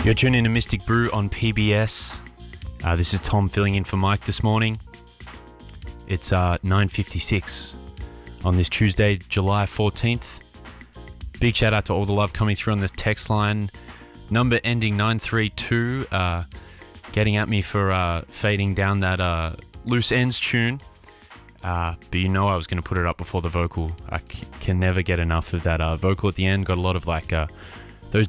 You're tuning to Mystic Brew on PBS. This is Tom filling in for Mike this morning. It's 9:56 on this Tuesday, July 14th. Big shout out to all the love coming through on this text line. Number ending 932, getting at me for fading down that Loose Ends tune. But you know I was going to put it up before the vocal. I can never get enough of that vocal at the end. Got a lot of